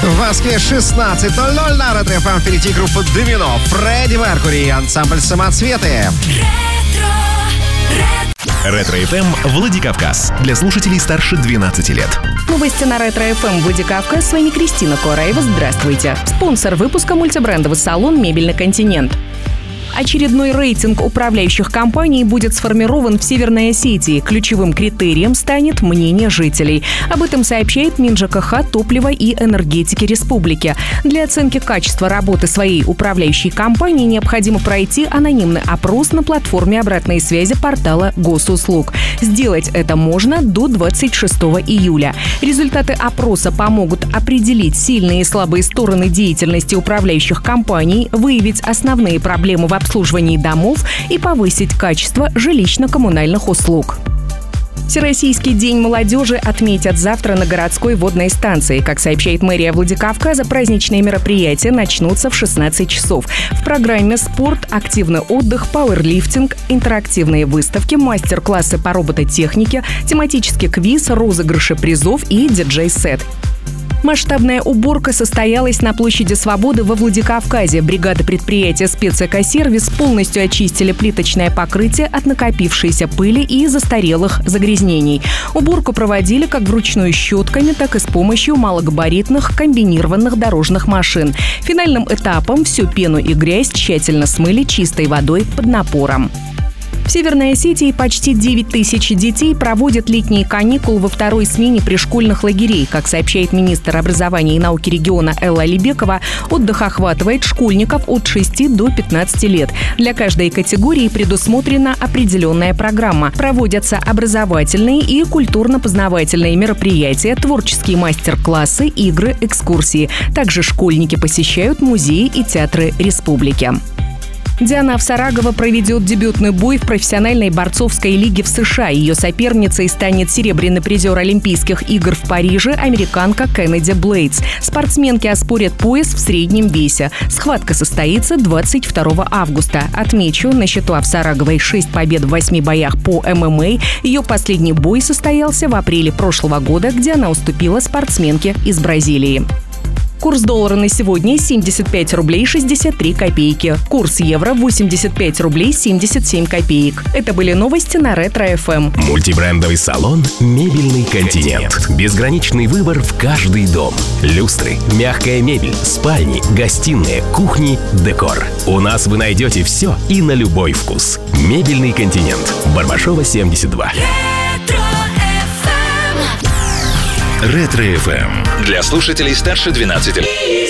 В Москве 16:00 на Ретро-ФМ. Впереди группа «Домино». Впереди группа «Домино». Фредди Меркьюри и ансамбль «Самоцветы». Ретро-ФМ Владикавказ. Для слушателей старше 12 лет. Новости на Ретро-ФМ Владикавказ. С вами Кристина Кураева. Здравствуйте. Спонсор выпуска — мультибрендовый салон «Мебельный континент». Очередной рейтинг управляющих компаний будет сформирован в Северной Осетии. Ключевым критерием станет мнение жителей. Об этом сообщает МинЖКХ, топлива и энергетики республики. Для оценки качества работы своей управляющей компании необходимо пройти анонимный опрос на платформе обратной связи портала Госуслуг. Сделать это можно до 26 июля. Результаты опроса помогут определить сильные и слабые стороны деятельности управляющих компаний, выявить основные проблемы в обслуживании домов и повысить качество жилищно-коммунальных услуг. Всероссийский день молодежи отметят завтра на городской водной станции. Как сообщает мэрия Владикавказа, праздничные мероприятия начнутся в 16 часов. В программе спорт, активный отдых, пауэрлифтинг, интерактивные выставки, мастер-классы по робототехнике, тематический квиз, розыгрыши призов и диджей-сет. Масштабная уборка состоялась на площади Свободы во Владикавказе. Бригады предприятия «Спецэкосервис» полностью очистили плиточное покрытие от накопившейся пыли и застарелых загрязнений. Уборку проводили как вручную щетками, так и с помощью малогабаритных комбинированных дорожных машин. Финальным этапом всю пену и грязь тщательно смыли чистой водой под напором. В Северной Осетии почти 9 тысяч детей проводят летние каникулы во второй смене пришкольных лагерей. Как сообщает министр образования и науки региона Элла Алибекова, отдых охватывает школьников от 6 до 15 лет. Для каждой категории предусмотрена определенная программа. Проводятся образовательные и культурно-познавательные мероприятия, творческие мастер-классы, игры, экскурсии. Также школьники посещают музеи и театры республики. Диана Авсарагова проведет дебютный бой в профессиональной борцовской лиге в США. Ее соперницей станет серебряный призер Олимпийских игр в Париже американка Кеннеди Блейдс. Спортсменки оспорят пояс в среднем весе. Схватка состоится 22 августа. Отмечу, на счету Авсараговой 6 побед в 8 боях по ММА. Ее последний бой состоялся в апреле прошлого года, где она уступила спортсменке из Бразилии. Курс доллара на сегодня 75 рублей 63 копейки. Курс евро 85 рублей 77 копеек. Это были новости на Ретро-ФМ. Мультибрендовый салон «Мебельный континент». Безграничный выбор в каждый дом. Люстры, мягкая мебель, спальни, гостиные, кухни, декор. У нас вы найдете все и на любой вкус. «Мебельный континент». Барбашова, 72. Ретро-ФМ. Для слушателей старше 12 лет.